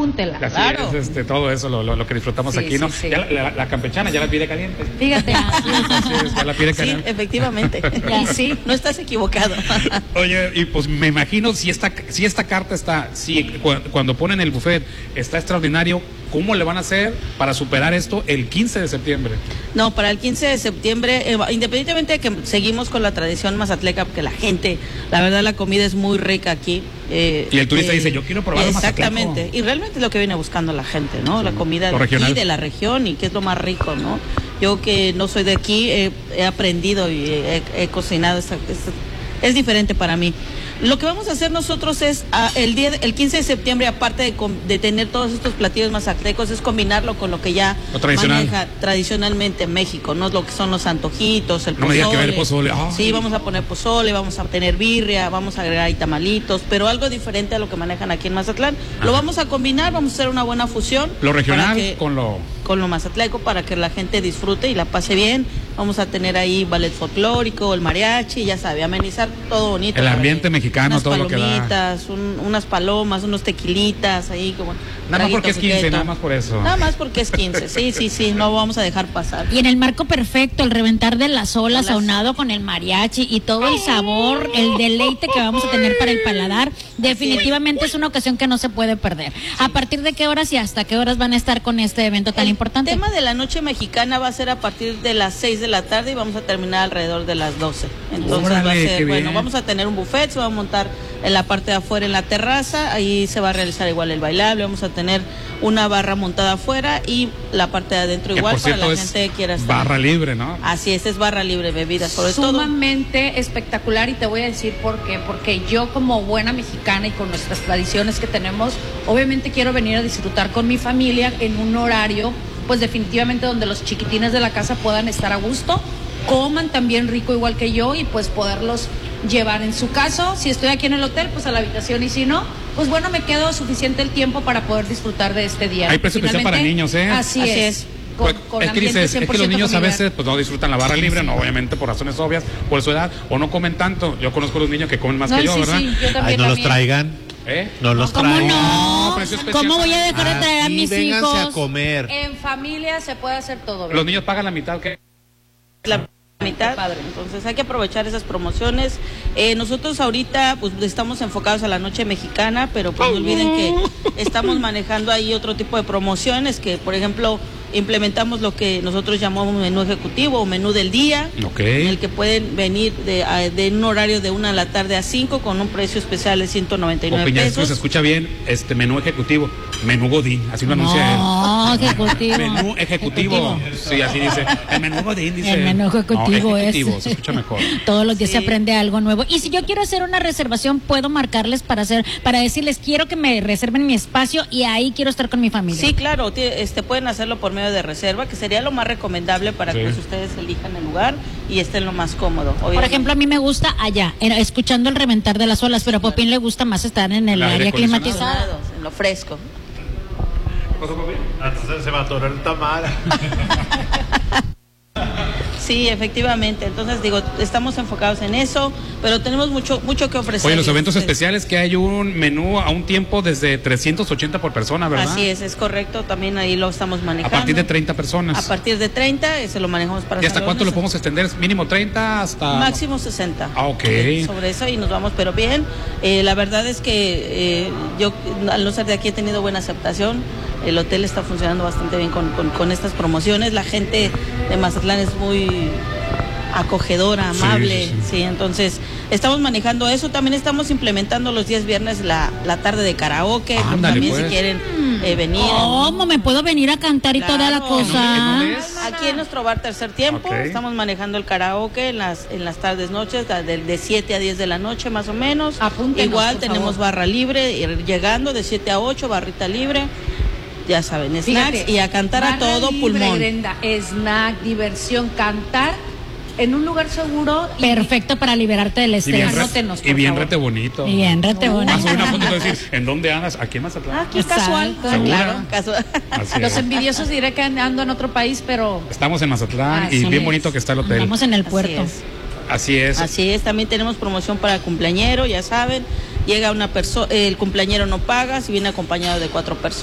apúntela. Así Claro. es, todo eso lo que disfrutamos aquí, ¿no? Sí. Ya la campechana ya la pide caliente. Fíjate. Así es, ya la pide Sí, caliente. efectivamente. Y sí, no estás equivocado. Oye, y pues me imagino si esta carta está, cuando ponen el buffet está extraordinario, ¿cómo le van a hacer para superar esto el 15 de septiembre? No, para el 15 de septiembre, independientemente de que seguimos con la tradición mazatleca, porque la gente, la verdad, la comida es muy rica aquí. Y el turista dice, yo quiero probar el mazatleco. Exactamente, y realmente es lo que viene buscando la gente, ¿no? Sí, la comida de aquí, de la región, y que es lo más rico, ¿no? Yo que no soy de aquí, he aprendido y he cocinado, es diferente para mí. Lo que vamos a hacer nosotros es, el 15 de septiembre, aparte de tener todos estos platillos mazatlecos, es combinarlo con lo que ya maneja tradicionalmente en México, ¿no? Lo que son los antojitos, el pozole. No me diga que va el pozole. Sí, vamos a poner pozole, vamos a tener birria, vamos a agregar ahí tamalitos, pero algo diferente a lo que manejan aquí en Mazatlán. Ajá. Lo vamos a combinar, vamos a hacer una buena fusión. Lo regional con lo mazatleco, para que la gente disfrute y la pase bien. Vamos a tener ahí ballet folclórico, el mariachi, ya sabe, amenizar todo bonito. El ambiente mexicano, todo lo que da. Unas palomitas, unas palomas, unos tequilitas ahí como... Nada más porque es 15, nada más por eso. Nada más porque es 15, sí, no vamos a dejar pasar. Y en el marco perfecto, el reventar de las olas aunado con el mariachi y todo el sabor, el deleite que vamos a tener para el paladar, definitivamente es una ocasión que no se puede perder. ¿A partir de qué horas y hasta qué horas van a estar con este evento tan importante? El tema de la noche mexicana va a ser a partir de las 6 de la tarde y vamos a terminar alrededor de las 12. Entonces va a ser, vamos a tener un buffet, se va a montar en la parte de afuera en la terraza, ahí se va a realizar igual el bailable, vamos a tener una barra montada afuera y la parte de adentro igual, para la gente que quiera estar. Barra libre, ¿no? Así es barra libre, bebidas, sobre todo. Sumamente espectacular, y te voy a decir por qué. Porque yo, como buena mexicana y con nuestras tradiciones que tenemos, obviamente quiero venir a disfrutar con mi familia en un horario, pues definitivamente donde los chiquitines de la casa puedan estar a gusto, coman también rico igual que yo, y pues poderlos llevar en su caso. Si estoy aquí en el hotel, pues a la habitación, y si no, pues bueno, me quedo suficiente el tiempo para poder disfrutar de este día. Hay precio especial para niños, ¿eh? Así es. Es que dices, es que los niños familiar. A veces pues no disfrutan la barra libre, no, obviamente por razones obvias, por su edad, o no comen tanto. Yo conozco a los niños que comen más que yo, ¿verdad? Sí, yo también. Ay, no los traigan. No los traigan. ¿Cómo no? ¿Cómo voy a dejar de traer a mis vénganse hijos? A comer. En familia se puede hacer todo, ¿verdad? Los niños pagan la mitad, ¿qué? La mitad, padre. Entonces hay que aprovechar esas promociones. Nosotros ahorita pues estamos enfocados a la noche mexicana, pero pues no olviden que estamos manejando ahí otro tipo de promociones, que por ejemplo implementamos lo que nosotros llamamos menú ejecutivo o menú del día, en el que pueden venir de un horario de 1 de la tarde a 5 con un precio especial de 199 pesos. Se escucha bien, menú ejecutivo, menú Godín, así lo anuncia él. Ejecutivo. Menú ejecutivo. Sí, así dice. El menú Godín dice. El menú ejecutivo, ejecutivo, se escucha mejor. Todos los días se aprende algo nuevo. Y si yo quiero hacer una reservación, puedo marcarles para decirles, quiero que me reserven mi espacio y ahí quiero estar con mi familia. Sí, claro, pueden hacerlo por medio de reserva, que sería lo más recomendable para que ustedes elijan el lugar y estén lo más cómodo. Obviamente. Por ejemplo, a mí me gusta allá, escuchando el reventar de las olas, pero a Popín le gusta más estar en el área climatizada. En lo fresco. Entonces se va a atorar el tamal. Sí, efectivamente. Entonces, estamos enfocados en eso, pero tenemos mucho que ofrecer. Oye, los eventos especiales, que hay un menú a un tiempo desde 380 por persona, ¿verdad? Así es correcto. También ahí lo estamos manejando. A partir de 30 personas. A partir de 30, se lo manejamos para ¿Y hasta cuánto lo podemos extender? ¿Mínimo 30 hasta...? Máximo 60. Ah, ok. Sobre eso y nos vamos, pero bien. La verdad es que yo, al no ser de aquí, he tenido buena aceptación. El hotel está funcionando bastante bien con estas promociones. La gente de Mazatlán es muy acogedora, amable, sí. Entonces estamos manejando eso. También estamos implementando los días viernes la tarde de karaoke. También si quieren venir. ¿Cómo me puedo venir a cantar y toda la cosa? Aquí en nuestro bar Tercer Tiempo estamos manejando el karaoke en las tardes, noches, de 7 a 10 de la noche más o menos. Apúntenos, igual tenemos barra libre, llegando de 7 a 8, barrita libre. Ya saben, snacks y a cantar a todo pulmón. Brenda, snack, diversión, cantar en un lugar seguro. Perfecto para liberarte del estrés. Anótenos, por y bien favor. rete bonito. Bien rete bonito. Haz una foto y decir, ¿en dónde andas? Aquí en Mazatlán. Aquí casual. Claro, casual. Los envidiosos diré que ando en otro país, pero... Estamos en Mazatlán y bien bonito que está el hotel. Estamos en el puerto. Así es. Así es, también tenemos promoción para cumpleañero, ya saben. Llega una persona, el cumpleañero no paga, si viene acompañado de 4 personas.